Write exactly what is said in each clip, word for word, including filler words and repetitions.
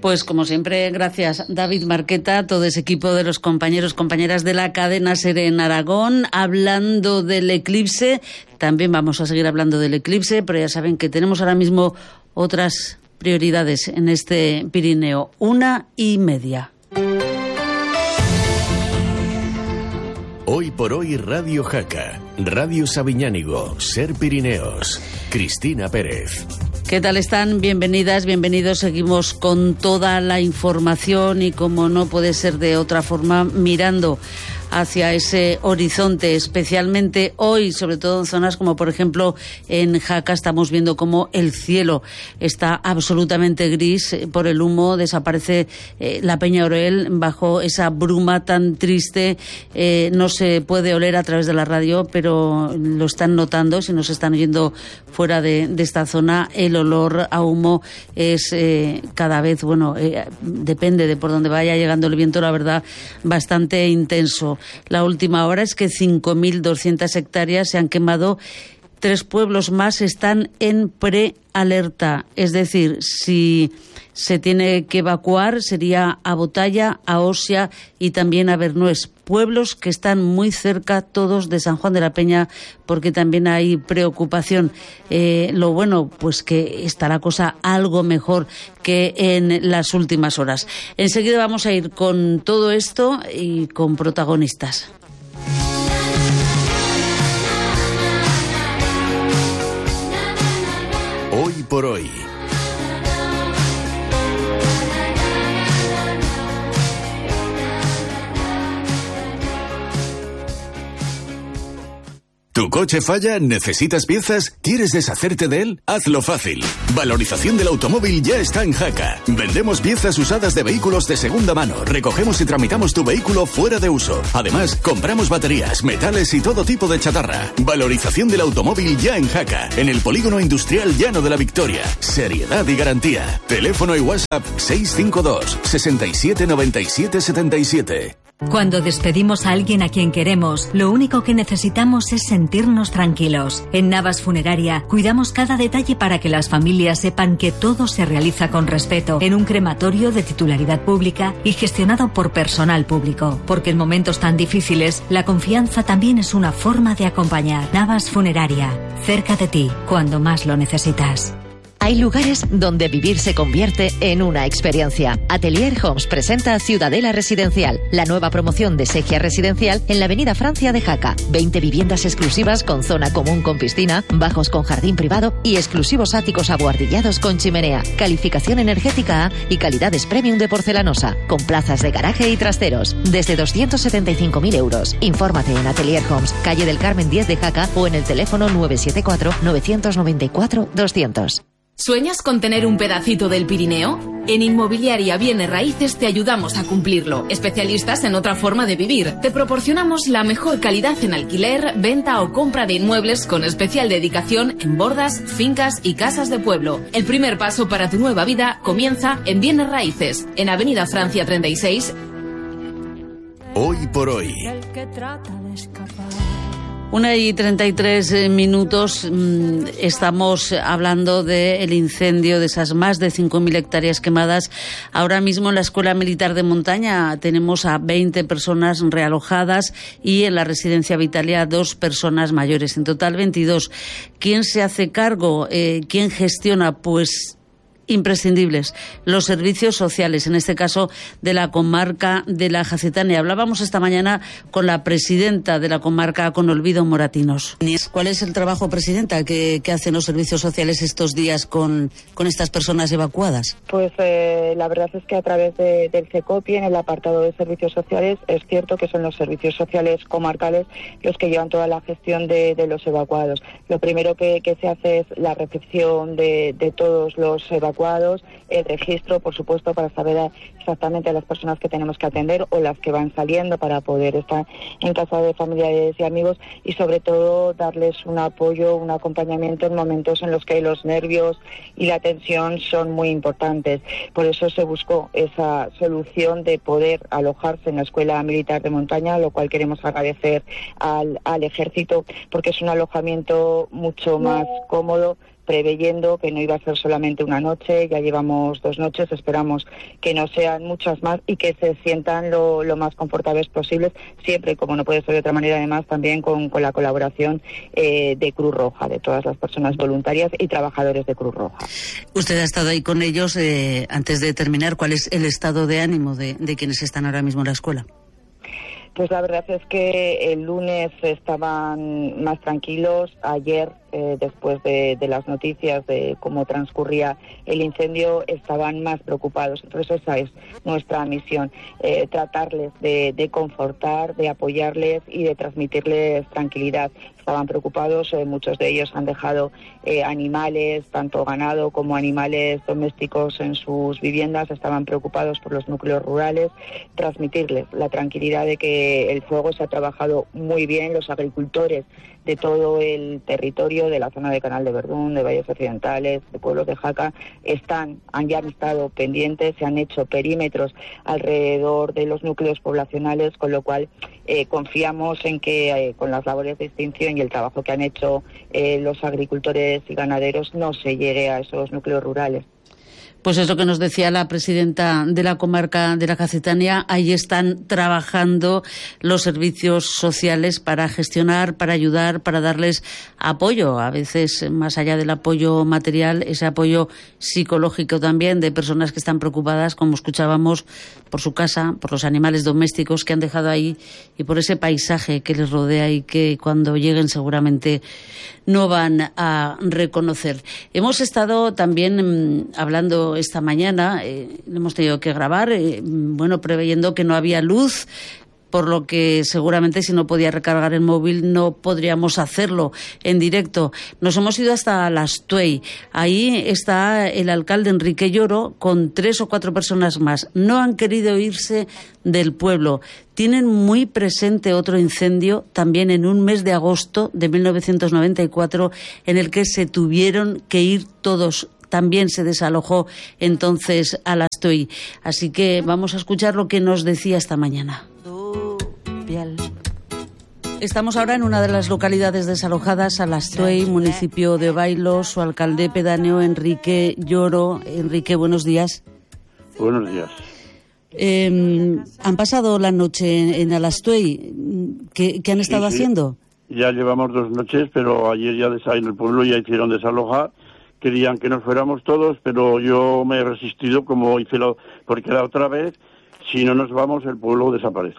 Pues como siempre, gracias David Marqueta, todo ese equipo de los compañeros, compañeras de la cadena SER en Aragón, hablando del eclipse. También vamos a seguir hablando del eclipse, pero ya saben que tenemos ahora mismo otras prioridades en este Pirineo. Una y media. Hoy por hoy Radio Jaca, Radio Sabiñánigo, SER Pirineos, Cristina Pérez. ¿Qué tal están? Bienvenidas, bienvenidos. Seguimos con toda la información y, como no puede ser de otra forma, mirando hacia ese horizonte, especialmente hoy, sobre todo en zonas como por ejemplo en Jaca. Estamos viendo cómo el cielo está absolutamente gris por el humo, desaparece eh, la Peña Oroel bajo esa bruma tan triste. Eh, no se puede oler a través de la radio, pero lo están notando si nos están oyendo fuera de, de esta zona. El olor a humo es eh, cada vez, bueno, eh, depende de por dónde vaya llegando el viento, la verdad, bastante intenso. La última hora es que cinco mil doscientas hectáreas se han quemado. Tres pueblos más están en prealerta. Es decir, si se tiene que evacuar sería a Botalla, a Osia y también a Bernués. Pueblos que están muy cerca todos de San Juan de la Peña, porque también hay preocupación. Eh, lo bueno, pues que está la cosa algo mejor que en las últimas horas. Enseguida vamos a ir con todo esto y con protagonistas. Hoy por hoy. ¿Tu coche falla? ¿Necesitas piezas? ¿Quieres deshacerte de él? Hazlo fácil. Valorización del automóvil ya está en Jaca. Vendemos piezas usadas de vehículos de segunda mano. Recogemos y tramitamos tu vehículo fuera de uso. Además, compramos baterías, metales y todo tipo de chatarra. Valorización del automóvil ya en Jaca. En el Polígono Industrial Llano de la Victoria. Seriedad y garantía. Teléfono y WhatsApp seis cinco dos, seis siete, nueve siete, siete siete. Cuando despedimos a alguien a quien queremos, lo único que necesitamos es sentirnos tranquilos. En Navas Funeraria cuidamos cada detalle para que las familias sepan que todo se realiza con respeto, en un crematorio de titularidad pública y gestionado por personal público. Porque en momentos tan difíciles, la confianza también es una forma de acompañar. Navas Funeraria, cerca de ti, cuando más lo necesitas. Hay lugares donde vivir se convierte en una experiencia. Atelier Homes presenta Ciudadela Residencial, la nueva promoción de Segia Residencial en la avenida Francia de Jaca. veinte viviendas exclusivas con zona común con piscina, bajos con jardín privado y exclusivos áticos abuhardillados con chimenea. Calificación energética A y calidades premium de porcelanosa, con plazas de garaje y trasteros. Desde doscientos setenta y cinco mil euros. Infórmate en Atelier Homes, calle del Carmen diez de Jaca o en el teléfono nueve siete cuatro, nueve nueve cuatro, doscientos. ¿Sueñas con tener un pedacito del Pirineo? En Inmobiliaria Bienes Raíces te ayudamos a cumplirlo. Especialistas en otra forma de vivir. Te proporcionamos la mejor calidad en alquiler, venta o compra de inmuebles con especial dedicación en bordas, fincas y casas de pueblo. El primer paso para tu nueva vida comienza en Bienes Raíces, en Avenida Francia treinta y seis. Hoy por hoy. Una y treinta y tres minutos. Estamos hablando del incendio de esas más de cinco mil hectáreas quemadas. Ahora mismo en la Escuela Militar de Montaña tenemos a veinte personas realojadas y en la Residencia Vitalia dos personas mayores. En total veintidós. ¿Quién se hace cargo? Eh, ¿Quién gestiona? Pues imprescindibles los servicios sociales, en este caso de la comarca de la Jacetania. Hablábamos esta mañana con la presidenta de la comarca, con Olvido Moratinos. ¿Cuál es el trabajo, presidenta, que, que hacen los servicios sociales estos días con, con estas personas evacuadas? Pues eh, la verdad es que a través de, del CECOPI, en el apartado de servicios sociales, es cierto que son los servicios sociales comarcales los que llevan toda la gestión de, de los evacuados. Lo primero que, que se hace es la recepción de, de todos los evacuados, el registro, por supuesto, para saber exactamente a las personas que tenemos que atender o las que van saliendo para poder estar en casa de familiares y amigos, y sobre todo darles un apoyo, un acompañamiento en momentos en los que los nervios y la tensión son muy importantes. Por eso se buscó esa solución de poder alojarse en la Escuela Militar de Montaña, lo cual queremos agradecer al, al Ejército, porque es un alojamiento mucho más cómodo preveyendo que no iba a ser solamente una noche, ya llevamos dos noches, esperamos que no sean muchas más y que se sientan lo, lo más confortables posibles, siempre, como no puede ser de otra manera, además también con, con la colaboración eh, de Cruz Roja, de todas las personas voluntarias y trabajadores de Cruz Roja. Usted ha estado ahí con ellos. Eh, antes de terminar, ¿cuál es el estado de ánimo de, de quienes están ahora mismo en la escuela? Pues la verdad es que el lunes estaban más tranquilos. Ayer, eh, después de, de las noticias de cómo transcurría el incendio, estaban más preocupados. Entonces esa es nuestra misión, eh, tratarles de, de confortar, de apoyarles y de transmitirles tranquilidad. Estaban preocupados, eh, muchos de ellos han dejado eh, animales, tanto ganado como animales domésticos en sus viviendas, estaban preocupados por los núcleos rurales, transmitirles la tranquilidad de que el fuego se ha trabajado muy bien, los agricultores de todo el territorio, de la zona de Canal de Verdún, de Valles Occidentales, de pueblos de Jaca, están, han ya estado pendientes, se han hecho perímetros alrededor de los núcleos poblacionales, con lo cual eh, confiamos en que eh, con las labores de extinción y el trabajo que han hecho eh, los agricultores y ganaderos no se llegue a esos núcleos rurales. Pues es lo que nos decía la presidenta de la comarca de la Cacetania. Ahí están trabajando los servicios sociales para gestionar, para ayudar, para darles apoyo. A veces, más allá del apoyo material, ese apoyo psicológico también de personas que están preocupadas, como escuchábamos, por su casa, por los animales domésticos que han dejado ahí y por ese paisaje que les rodea y que cuando lleguen seguramente no van a reconocer. Hemos estado también mmm, hablando esta mañana, eh, hemos tenido que grabar, eh, bueno, preveyendo que no había luz, por lo que seguramente si no podía recargar el móvil no podríamos hacerlo en directo. Nos hemos ido hasta Las Tuey. Ahí está el alcalde Enrique Lloro con tres o cuatro personas más. No han querido irse del pueblo. Tienen muy presente otro incendio también en un mes de agosto de mil novecientos noventa y cuatro en el que se tuvieron que ir todos. También se desalojó entonces a Las Tuey. Así que vamos a escuchar lo que nos decía esta mañana. Estamos ahora en una de las localidades desalojadas, a Las Tuey, municipio de Bailo. Su alcalde pedáneo, Enrique Lloro. Enrique, buenos días. Buenos días. Eh, han pasado la noche en Las Tuey. ¿Qué, qué han estado sí, sí. haciendo? Ya llevamos dos noches, pero ayer ya en el pueblo ya hicieron desalojar. Querían que nos fuéramos todos, pero yo me he resistido, como hice la, porque la otra vez, si no nos vamos, el pueblo desaparece.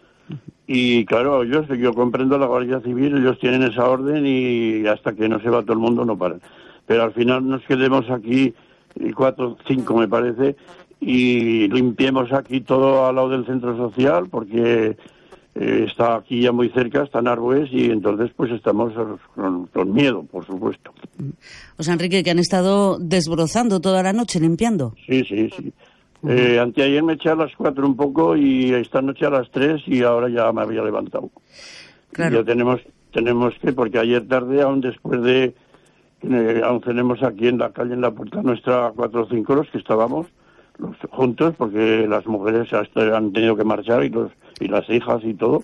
Y claro, yo, yo comprendo la Guardia Civil, ellos tienen esa orden y hasta que no se va todo el mundo no paran. Pero al final nos quedemos aquí, cuatro, cinco me parece, y limpiemos aquí todo al lado del centro social, porque eh, está aquí ya muy cerca, está en Arbues, y entonces pues estamos con, con miedo, por supuesto. O sea, Enrique, que han estado desbrozando toda la noche, limpiando. Sí, sí, sí. Uh-huh. Eh, anteayer me eché a las cuatro un poco y esta noche a las tres y ahora ya me había levantado. Claro. Ya tenemos, tenemos que, porque ayer tarde, aún después de, eh, aún tenemos aquí en la calle, en la puerta nuestra, cuatro o cinco los que estábamos los, juntos, porque las mujeres hasta han tenido que marchar y los y las hijas y todo.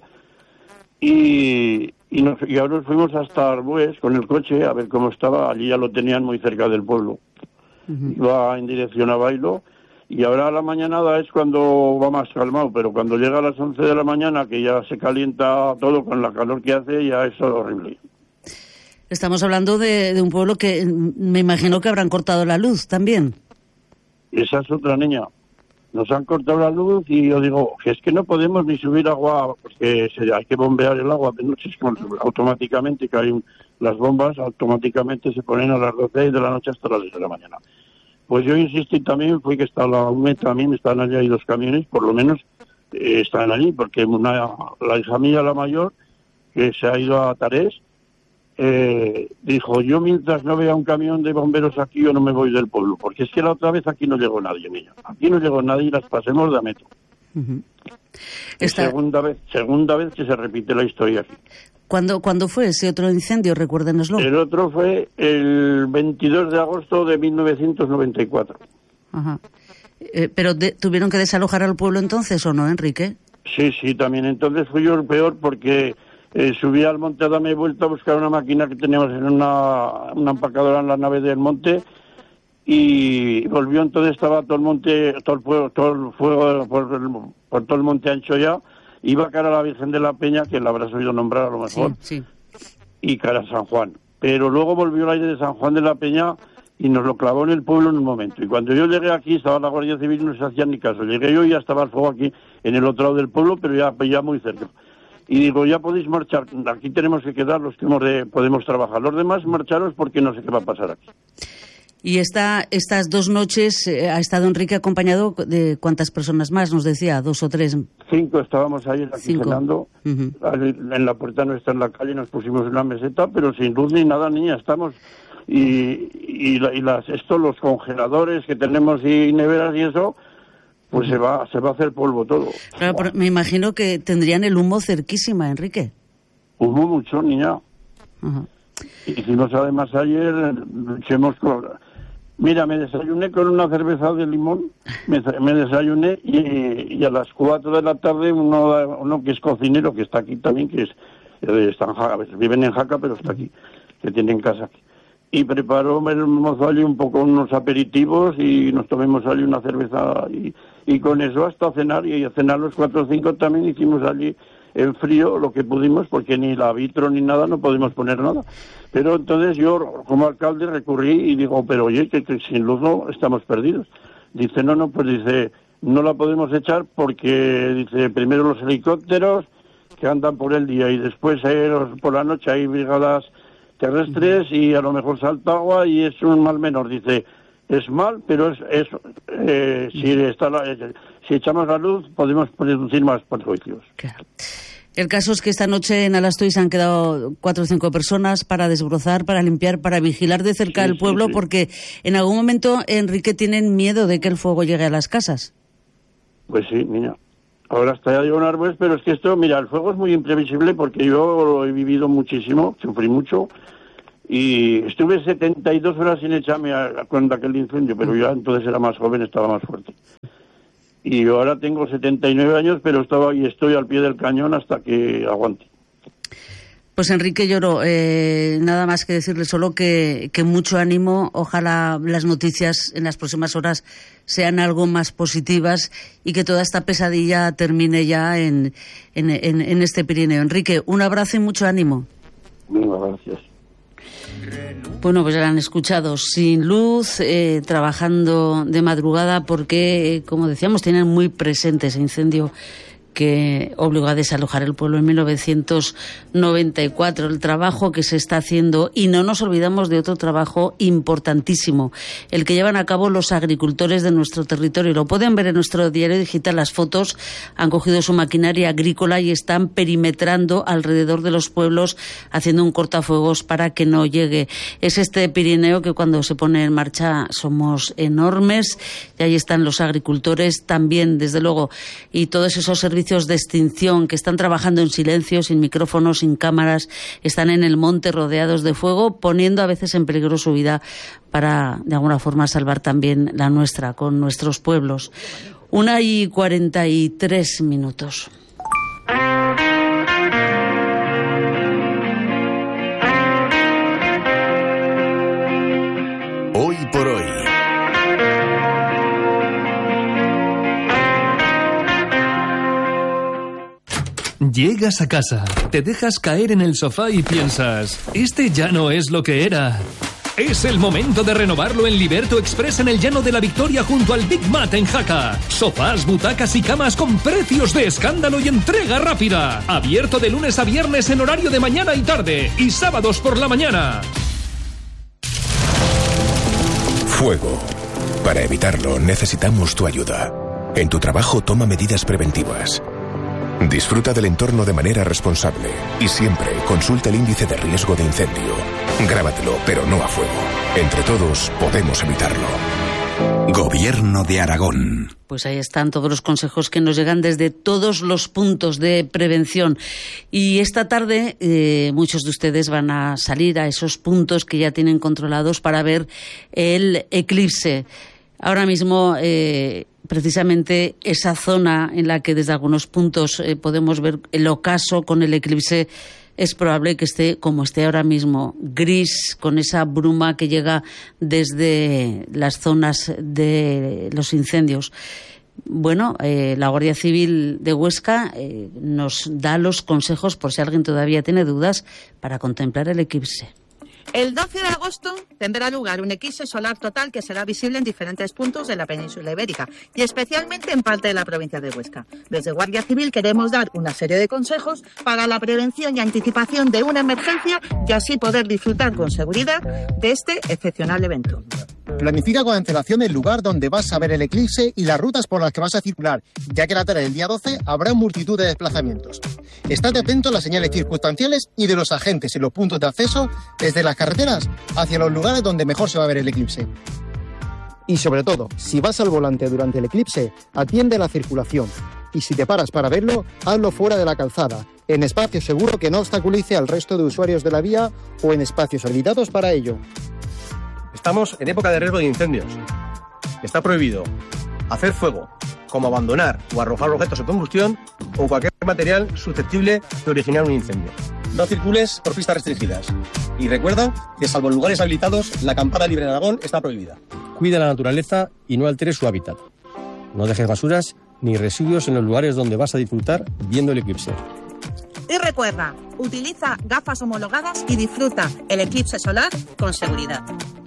Y, y, nos, y ahora nos fuimos hasta Arbues con el coche a ver cómo estaba. Allí ya lo tenían muy cerca del pueblo. Uh-huh. Iba en dirección a Bailo. Y ahora a la mañanada es cuando va más calmado, pero cuando llega a las once de la mañana, que ya se calienta todo con la calor que hace, ya es horrible. Estamos hablando de, de un pueblo que me imagino que habrán cortado la luz también. Esa es otra niña. Nos han cortado la luz y yo digo que es que no podemos ni subir agua, porque se, hay que bombear el agua de noche automáticamente, que hay un, las bombas automáticamente se ponen a las doce de la noche hasta las diez de la mañana. Pues yo insistí también, fue que está la U M E también, están allí hay dos camiones, por lo menos eh, están allí, porque una, la hija mía, la mayor, que se ha ido a Tarés, eh, dijo, yo mientras no vea un camión de bomberos aquí, yo no me voy del pueblo, porque es que la otra vez aquí no llegó nadie, niña. Aquí no llegó nadie y las pasemos de a metro. Uh-huh. Esta... Segunda vez, segunda vez que se repite la historia aquí. ¿Cuándo, ¿Cuándo fue ese otro incendio? Recuérdenoslo. El otro fue el veintidós de agosto de mil novecientos noventa y cuatro. Ajá. Eh, ¿Pero de, tuvieron que desalojar al pueblo entonces o no, Enrique? Sí, sí, también. Entonces fui yo el peor porque Eh, subí al monte a darme vuelta a buscar una máquina que teníamos en una, una empacadora en la nave del monte, y volvió. Entonces estaba todo el monte, todo el fuego, todo el fuego por, el, por todo el monte ancho ya. Iba cara a la Virgen de la Peña, que la habrás oído nombrar a lo mejor, sí, sí. Y cara a San Juan. Pero luego volvió el aire de San Juan de la Peña y nos lo clavó en el pueblo en un momento. Y cuando yo llegué aquí, estaba la Guardia Civil y no se hacía ni caso. Llegué yo y ya estaba el fuego aquí, en el otro lado del pueblo, pero ya, ya muy cerca. Y digo, ya podéis marchar, aquí tenemos que quedar los que hemos de, podemos trabajar. Los demás, marcharos porque no sé qué va a pasar aquí. Y esta, estas dos noches eh, ha estado Enrique acompañado de ¿cuántas personas más? Nos decía, dos o tres. Cinco, estábamos ayer aquí Cinco. cenando. Uh-huh. En la puerta nuestra, en la calle, nos pusimos una meseta, pero sin luz ni nada, niña, estamos... Y, y, la, y las, esto, los congeladores que tenemos y neveras y eso, pues uh-huh. se va se va a hacer polvo todo. Claro, pero me imagino que tendrían el humo cerquísima, Enrique. Humo mucho, niña. Uh-huh. Hicimos además ayer, hemos... Mira, me desayuné con una cerveza de limón, me, me desayuné y, y a las cuatro de la tarde uno, uno que es cocinero, que está aquí también, que es, está en Jaca, viven en Jaca, pero está aquí, que tienen casa aquí. Y preparó el mozo allí un poco unos aperitivos y nos tomamos allí una cerveza y, y con eso hasta cenar, y a cenar los cuatro o cinco también hicimos allí en frío lo que pudimos, porque ni la vitro ni nada, no podemos poner nada. Pero entonces yo, como alcalde, recurrí y digo, pero oye, que, que sin luz no estamos perdidos. Dice, no, no, pues dice, no la podemos echar porque, dice, primero los helicópteros que andan por el día y después eh, los, por la noche hay brigadas terrestres y a lo mejor salta agua y es un mal menor. Dice, es mal, pero es, es eh, si, está la, eh, si echamos la luz podemos producir más perjuicios. Claro. El caso es que esta noche en Alastoy se han quedado cuatro o cinco personas para desbrozar, para limpiar, para vigilar de cerca sí, el pueblo, sí, sí. Porque en algún momento, Enrique, tienen miedo de que el fuego llegue a las casas. Pues sí, niña. Ahora está ya de un árbol, pero es que esto, mira, el fuego es muy imprevisible porque yo lo he vivido muchísimo, sufrí mucho, y estuve setenta y dos horas sin echarme a cuenta aquel incendio, pero ya entonces era más joven, estaba más fuerte. Y yo ahora tengo setenta y nueve años, pero estaba y estoy al pie del cañón hasta que aguante. Pues Enrique Lloro, eh, nada más que decirle solo que, que mucho ánimo. Ojalá las noticias en las próximas horas sean algo más positivas y que toda esta pesadilla termine ya en, en, en, en este Pirineo. Enrique, un abrazo y mucho ánimo. Venga, gracias. Bueno, pues ya la han escuchado, sin luz, eh, trabajando de madrugada porque, eh, como decíamos, tienen muy presente ese incendio que obligó a desalojar el pueblo en mil novecientos noventa y cuatro, el trabajo que se está haciendo, y no nos olvidamos de otro trabajo importantísimo, el que llevan a cabo los agricultores de nuestro territorio. Lo pueden ver en nuestro diario digital, las fotos. Han cogido su maquinaria agrícola y están perimetrando alrededor de los pueblos, haciendo un cortafuegos para que no llegue. Es este Pirineo que cuando se pone en marcha somos enormes, y ahí están los agricultores también, desde luego, y todos esos servicios de extinción que están trabajando en silencio, sin micrófonos, sin cámaras, están en el monte rodeados de fuego, poniendo a veces en peligro su vida para, de alguna forma, salvar también la nuestra, con nuestros pueblos. Una y cuarenta y tres minutos. Hoy por hoy. Llegas a casa, te dejas caer en el sofá y piensas, este ya no es lo que era. Es el momento de renovarlo en Liberto Express en el Llano de la Victoria junto al Big Mat en Jaca. Sofás, butacas y camas con precios de escándalo y entrega rápida. Abierto de lunes a viernes en horario de mañana y tarde y sábados por la mañana. Fuego. Para evitarlo necesitamos tu ayuda. En tu trabajo toma medidas preventivas. Disfruta del entorno de manera responsable y siempre consulta el índice de riesgo de incendio. Grábatelo, pero no a fuego. Entre todos podemos evitarlo. Gobierno de Aragón. Pues ahí están todos los consejos que nos llegan desde todos los puntos de prevención. Y esta tarde eh, muchos de ustedes van a salir a esos puntos que ya tienen controlados para ver el eclipse. Ahora mismo, eh, precisamente esa zona en la que desde algunos puntos eh, podemos ver el ocaso con el eclipse es probable que esté como esté ahora mismo, gris, con esa bruma que llega desde las zonas de los incendios. Bueno, eh, la Guardia Civil de Huesca eh, nos da los consejos, por si alguien todavía tiene dudas, para contemplar el eclipse. El doce de agosto tendrá lugar un eclipse solar total que será visible en diferentes puntos de la península ibérica y especialmente en parte de la provincia de Huesca. Desde Guardia Civil queremos dar una serie de consejos para la prevención y anticipación de una emergencia y así poder disfrutar con seguridad de este excepcional evento. Planifica con antelación el lugar donde vas a ver el eclipse y las rutas por las que vas a circular, ya que la tarde del día doce habrá multitud de desplazamientos. Estate atento a las señales circunstanciales y de los agentes en los puntos de acceso desde las carreteras hacia los lugares donde mejor se va a ver el eclipse. Y sobre todo, si vas al volante durante el eclipse, atiende la circulación. Y si te paras para verlo, hazlo fuera de la calzada, en espacio seguro que no obstaculice al resto de usuarios de la vía o en espacios habilitados para ello. Estamos en época de riesgo de incendios. Está prohibido hacer fuego, como abandonar o arrojar objetos de combustión o cualquier material susceptible de originar un incendio. No circules por pistas restringidas. Y recuerda que, salvo en lugares habilitados, la acampada libre en Aragón está prohibida. Cuida la naturaleza y no alteres su hábitat. No dejes basuras ni residuos en los lugares donde vas a disfrutar viendo el eclipse. Y recuerda, utiliza gafas homologadas y disfruta el eclipse solar con seguridad.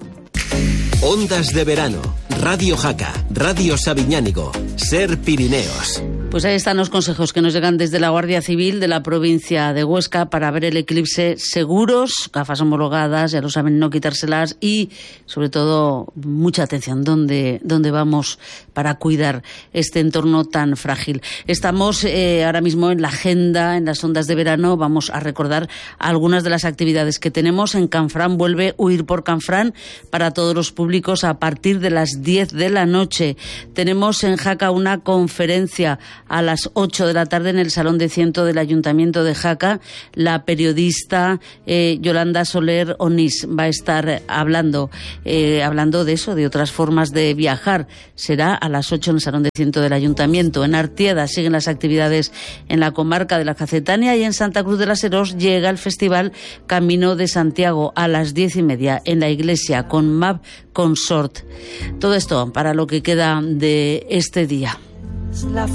Ondas de verano, Radio Jaca, Radio Sabiñánigo, Ser Pirineos. Pues ahí están los consejos que nos llegan desde la Guardia Civil de la provincia de Huesca para ver el eclipse seguros, gafas homologadas, ya lo saben, no quitárselas y, sobre todo, mucha atención dónde, dónde vamos para cuidar este entorno tan frágil. Estamos eh, ahora mismo en la agenda, en las ondas de verano, vamos a recordar algunas de las actividades que tenemos. En Canfrán vuelve Huir por Canfrán para todos los públicos a partir de las diez de la noche. Tenemos en Jaca una conferencia a las ocho de la tarde en el Salón de Ciento del Ayuntamiento de Jaca. La periodista eh, Yolanda Soler Onís va a estar hablando, eh, hablando de eso, de otras formas de viajar. Será a las ocho en el Salón de Ciento del Ayuntamiento. En Artieda siguen las actividades en la comarca de la Jacetania y en Santa Cruz de las Heros llega el Festival Camino de Santiago a las diez y media en la iglesia con M A B Consort. Todo esto para lo que queda de este día. La